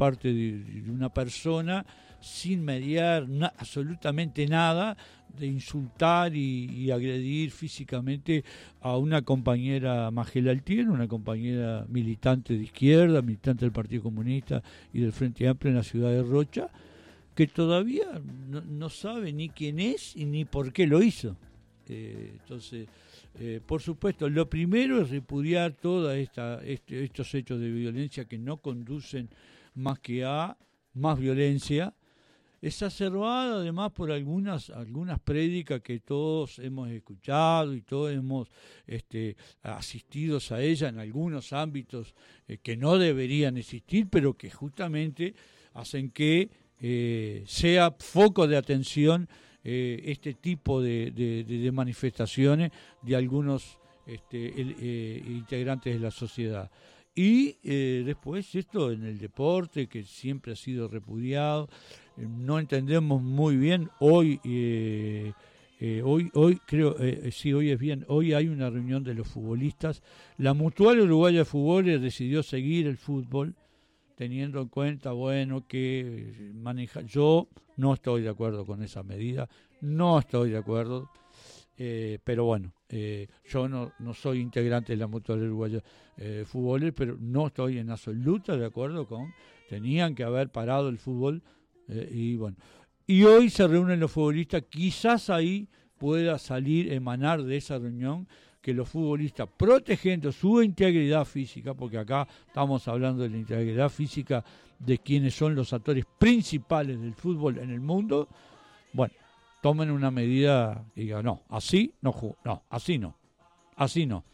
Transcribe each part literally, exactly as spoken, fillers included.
parte de, de una persona sin mediar na, absolutamente nada, de insultar y, y agredir físicamente a una compañera Magela Altiero, una compañera militante de izquierda, militante del Partido Comunista y del Frente Amplio en la ciudad de Rocha, que todavía no, no sabe ni quién es y ni por qué lo hizo. Eh, entonces, eh, por supuesto, lo primero es repudiar todos este, estos hechos de violencia que no conducen más que a más violencia, exacerbada además por algunas algunas prédicas que todos hemos escuchado y todos hemos este, asistido a ella en algunos ámbitos eh, que no deberían existir, pero que justamente hacen que eh, sea foco de atención eh, este tipo de, de, de manifestaciones de algunos este, el, eh, integrantes de la sociedad. Y eh, después esto en el deporte, que siempre ha sido repudiado. No entendemos muy bien hoy eh, eh, hoy hoy creo eh, sí hoy es bien hoy hay una reunión de los futbolistas. La Mutual Uruguaya de Fútbol decidió seguir el fútbol teniendo en cuenta bueno que maneja. Yo no estoy de acuerdo con esa medida, no estoy de acuerdo, eh, pero bueno, eh, yo no no soy integrante de la Mutual Uruguaya eh, de Fútbol, pero no estoy en absoluta de acuerdo con tenían que haber parado el fútbol. Eh, y bueno, y hoy se reúnen los futbolistas, quizás ahí pueda salir, emanar de esa reunión que los futbolistas, protegiendo su integridad física, porque acá estamos hablando de la integridad física de quienes son los actores principales del fútbol en el mundo, bueno, tomen una medida y digan, no, así no, no, así no, así no,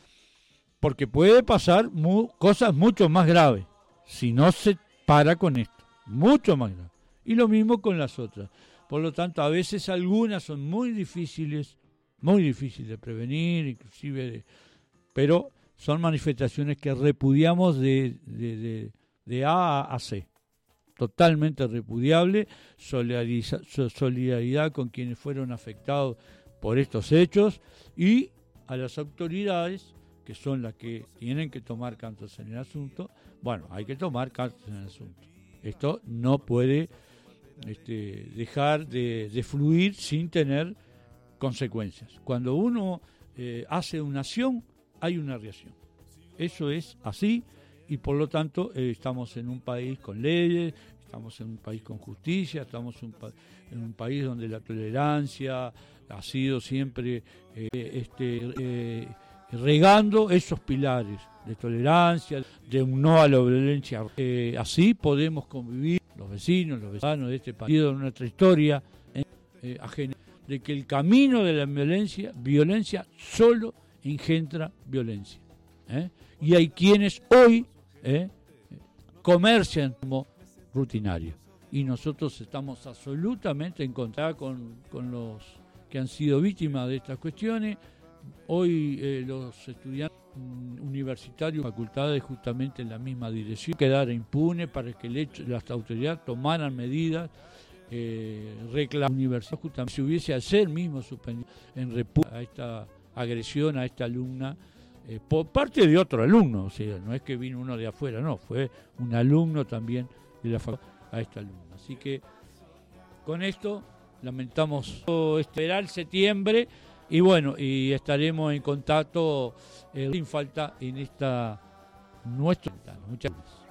porque puede pasar mu- cosas mucho más graves si no se para con esto, mucho más graves. Y lo mismo con las otras. Por lo tanto, a veces algunas son muy difíciles, muy difíciles de prevenir, inclusive, de, pero son manifestaciones que repudiamos de, de, de, de A a C. Totalmente repudiable, solidariza, solidaridad con quienes fueron afectados por estos hechos y a las autoridades, que son las que tienen que tomar cartas en el asunto. Bueno, hay que tomar cartas en el asunto. Esto no puede Este, dejar de, de fluir sin tener consecuencias. Cuando uno eh, hace una acción, hay una reacción. Eso es así y por lo tanto eh, estamos en un país con leyes, estamos en un país con justicia, estamos en un, pa- en un país donde la tolerancia ha sido siempre eh, este, eh, regando esos pilares de tolerancia, de un no a la violencia. Eh, así podemos convivir los vecinos, los vecinos de este país, de nuestra historia eh, eh, ajena, de que el camino de la violencia, violencia solo engendra violencia. ¿eh? Y hay quienes hoy eh, comercian como rutinario. Y nosotros estamos absolutamente en contra con, con los que han sido víctimas de estas cuestiones. Hoy eh, los estudiantes universitarios, facultades, justamente en la misma dirección, quedara impune para que el hecho, las autoridades tomaran medidas, eh, reclamar la universidad, justamente si hubiese ayer mismo suspendido en repugna a esta agresión a esta alumna, eh, por parte de otro alumno, o sea, no es que vino uno de afuera, no, fue un alumno también de la facultad a esta alumna. Así que con esto lamentamos esperar septiembre. Y bueno, y estaremos en contacto eh, sin falta en esta nuestra. Muchas gracias.